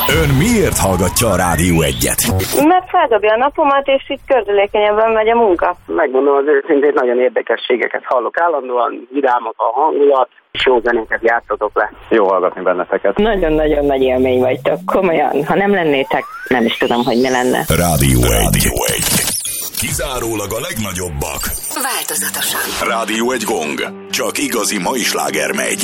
Ön miért hallgatja a Rádió 1-et? Mert feldobja a napomat, és így gördülékenyebben megy a munka. Megmondom az őszintén, nagyon érdekességeket hallok állandóan, vidámak a hangulat, és jó zenéket játszotok le. Jó hallgatni benneteket. Nagyon-nagyon nagy élmény vagytok, komolyan. Ha nem lennétek, nem is tudom, hogy mi lenne. Rádió 1. Kizárólag a legnagyobbak. Változatosan. Rádió 1 gong. Csak igazi mai sláger megy.